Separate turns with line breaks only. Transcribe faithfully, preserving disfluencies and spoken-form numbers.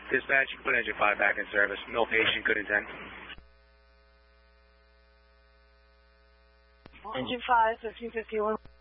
Dispatch, put engine five back in service. No patient, good intent.
Engine five, fifteen fifty-one.